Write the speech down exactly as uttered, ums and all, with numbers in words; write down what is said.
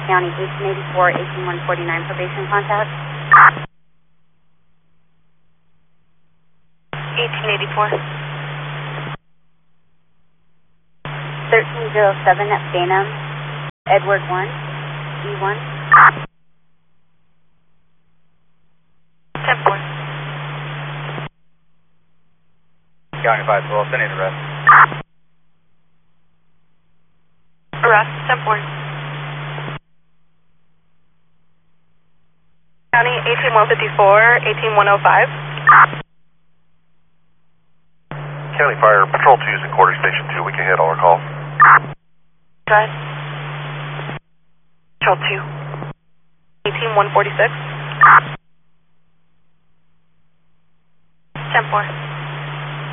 County, eighteen eighty-four, eighteen one forty-nine, probation contact. eighteen eighty-four. thirteen oh seven at Bainham, Edward one, E one. ten four. County five twelve, sending arrest. Arrest, ten four. County, eighteen one fifty-four, eighteen one oh five. County Fire, Patrol two is in quarter station two. We can handle our call. Go ahead. Patrol two. eighteen one forty-six. ten four.